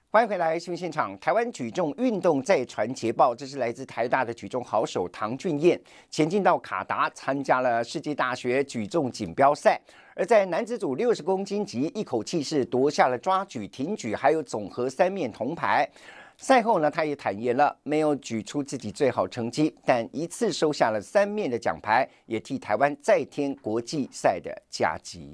欢迎回来新闻现场。台湾举重运动再传捷报，这是来自台大的举重好手唐俊彦，前进到卡达参加了世界大学举重锦标赛。而在男子组60公斤级，一口气是夺下了抓举、挺举还有总和3面铜牌。赛后呢，他也坦言了，没有举出自己最好成绩，但一次收下了3面的奖牌，也替台湾再添国际赛的佳绩。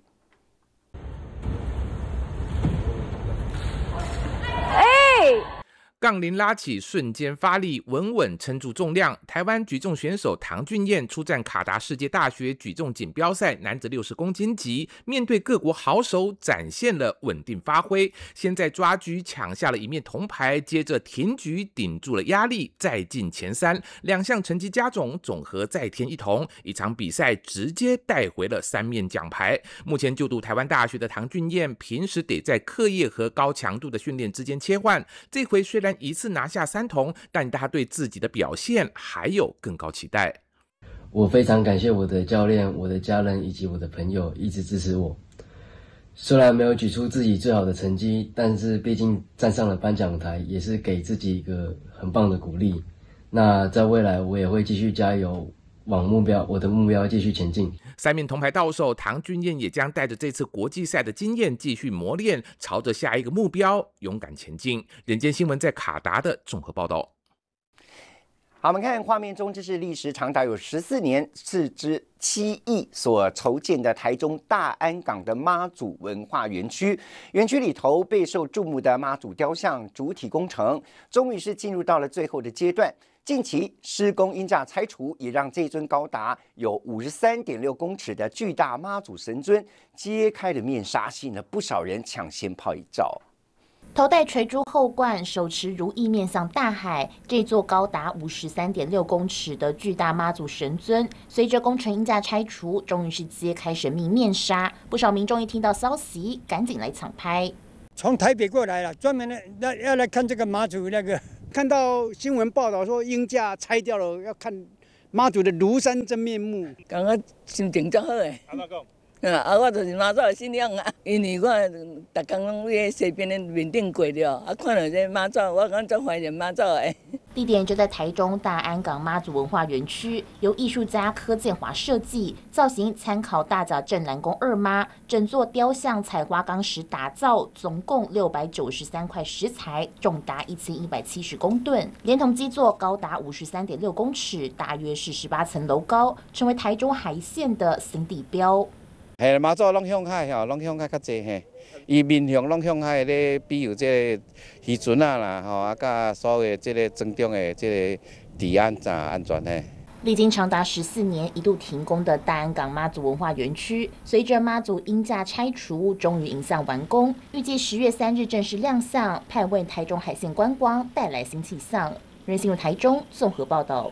杠铃拉起，瞬间发力，稳稳撑住重量。台湾举重选手唐俊彦出战卡达世界大学举重锦标赛男子60公斤级，面对各国好手，展现了稳定发挥。先在抓举抢下了1面铜牌，接着挺举顶住了压力，再进前3，2项成绩加总，总和再添1铜。一场比赛直接带回了3面奖牌。目前就读台湾大学的唐俊彦，平时得在课业和高强度的训练之间切换。这回虽然一次拿下3铜，但他对自己的表现还有更高期待。 我非常感谢我的教练、我的家人以及我的朋友一直支持我。虽然没有举出自己最好的成绩，但是毕竟站上了颁奖台，也是给自己一个很棒的鼓励。那在未来我也会继续加油，往我的目标继续前进。 3面铜牌到手，唐俊彦也将带着这次国际赛的经验继续磨练，朝着下一个目标勇敢前进。人间新闻在卡达的综合报道。 好，我们看画面中，这是历时长达有14年、斥资7亿所筹建的台中大安港的妈祖文化园区。园区里头备受注目的妈祖雕像主体工程，终于是进入到了最后的阶段。近期施工鹰架拆除，也让这尊高达有53.6公尺的巨大妈祖神尊揭开了面纱，吸引了不少人抢先拍一照。 头戴垂珠后冠，手持如意面向大海，这座高达53.6公尺的巨大妈祖神尊，随着工程鹰架拆除，终于是揭开神秘面纱。不少民众一听到消息，赶紧来抢拍。 从台北过来了，专门要来看这个妈祖那个。看到新闻报道说鹰架拆掉了，要看妈祖的庐山真面目， 感觉心情足好诶。安怎讲？我就是妈祖的信仰啊，因为我逐天拢在西边的面顶过了，看到这妈祖，我感觉足怀念妈祖诶。 地点就在台中大安港妈祖文化园区，由艺术家柯建华设计，造型参考大甲镇澜宫二妈，整座雕像采花岗石打造，总共693块石材，重达1170公吨，连同基座高达53.6公尺，大约是18层楼高，成为台中海线的新地标。 嘿，妈祖拢向海吼，拢向海较济嘿。伊面向拢向海咧，比如这渔船啊啦，吼啊，甲所有这个增重的这个治安安全嘿。 历经长达14年一度停工的大安港妈祖文化园区，随着妈祖鹰架拆除，终于迎向完工，预计10月3日正式亮相，盼为台中海线观光带来新气象。人新闻台中综合报道。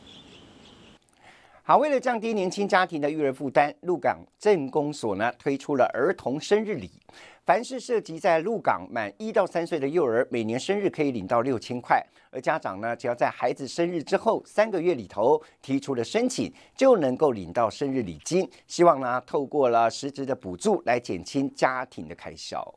好，为了降低年轻家庭的育儿负担，鹿港镇公所呢推出了儿童生日礼。凡是涉及在鹿港满1到3岁的幼儿，每年生日可以领到6000块。而家长呢，只要在孩子生日之后3个月里头提出了申请，就能够领到生日礼金。希望呢，透过了实质的补助来减轻家庭的开销。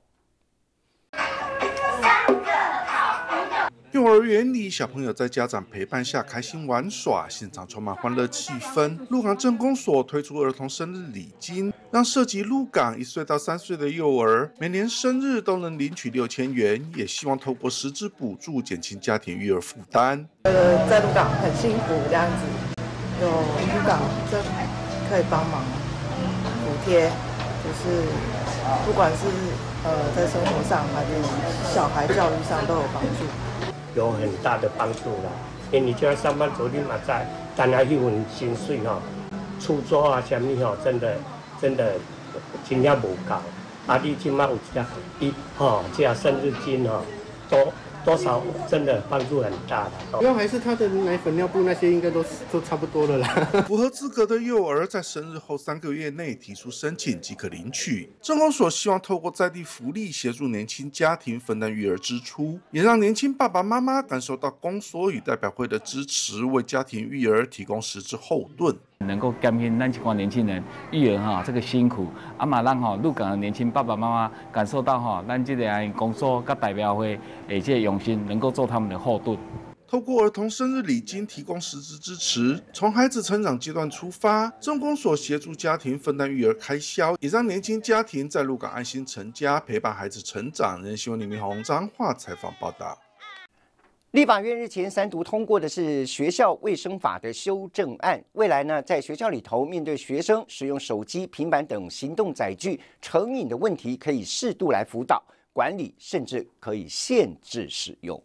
幼儿园里，小朋友在家长陪伴下开心玩耍，现场充满欢乐气氛。鹿港镇公所推出儿童生日礼金，让涉及鹿港1岁到3岁的幼儿，每年生日都能领取6000元，也希望透过实质补助减轻家庭育儿负担。 在鹿港很幸福这样子，有鹿港这可以帮忙补贴，就是不管是在生活上还是小孩教育上都有帮助。 有很大的帮助啦，因为你就要上班族，你嘛知，但係迄份薪水吼，厝租啊什么吼，真的真正无够。啊，你即马有这生日金吼，多少真的帮助很大的。 主要还是他的奶粉、尿布那些应该都差不多了啦。 符合资格的幼儿在生日后3个月内提出申请即可领取。镇公所希望透过在地福利协助年轻家庭分担育儿支出，也让年轻爸爸妈妈感受到公所与代表会的支持，为家庭育儿提供实质后盾。 能够减轻咱这群年轻人育儿这个辛苦，嘛让鹿港的年轻爸爸妈妈感受到咱这个公所跟代表会这个用心，能够做他们的后盾。 透过儿童生日礼金提供实质支持，从孩子成长阶段出发，政公所协助家庭分担育儿开销，也让年轻家庭在鹿港安心成家，陪伴孩子成长。人新闻李明宏彰化采访报道。 立法院日前3读通过的是学校卫生法的修正案，未来呢，在学校里头面对学生使用手机、平板等行动载具成瘾的问题，可以适度来辅导管理，甚至可以限制使用。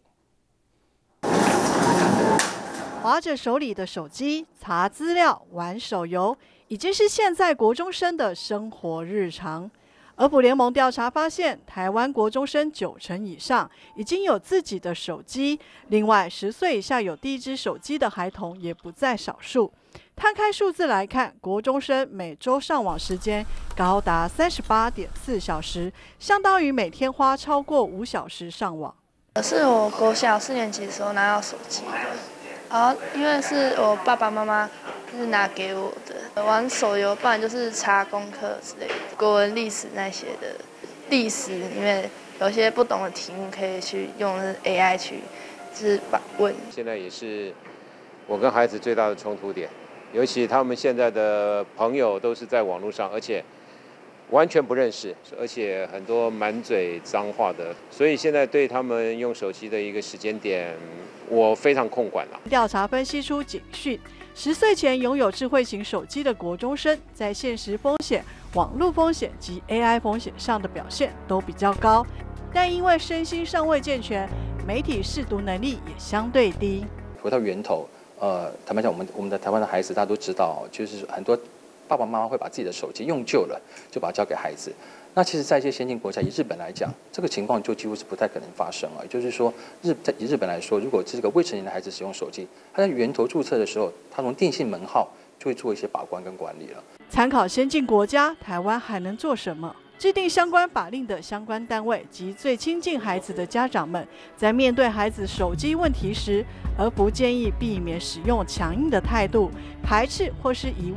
滑着手里的手机、查资料、玩手游，已经是现在国中生的生活日常。儿普联盟调查发现，台湾国中生90%以上已经有自己的手机，另外10岁以下有第一支手机的孩童也不在少数。摊开数字来看，国中生每周上网时间高达38.4小时，相当于每天花超过5小时上网。 是我国小4年级的时候拿到手机的，然后因为是我爸爸妈妈是拿给我的，玩手游，不然就是查功课之类的，国文、历史那些的。历史里面有些不懂的题目，可以去用 AI 去就是问。 现在也是我跟孩子最大的冲突点，尤其他们现在的朋友都是在网络上，而且完全不认识，而且很多满嘴脏话的，所以现在对他们用手机的一个时间点，我非常控管了。 调查分析出警讯，10岁前拥有智慧型手机的国中生，在现实风险、网络风险及 AI 风险上的表现都比较高，但因为身心尚未健全，媒体识读能力也相对低。 回到源头，坦白讲，我们的台湾的孩子大家都知道，就是很多爸爸妈妈会把自己的手机用旧了，就把它交给孩子。那其实，在一些先进国家，以日本来讲，这个情况就几乎是不太可能发生了。也就是说，以日本来说，如果这个未成年的孩子使用手机，他在源头注册的时候，他从电信门号就会做一些把关跟管理了。 参考先进国家，台湾还能做什么？制定相关法令的相关单位及最亲近孩子的家长们，在面对孩子手机问题时，而不建议避免使用强硬的态度、排斥或是以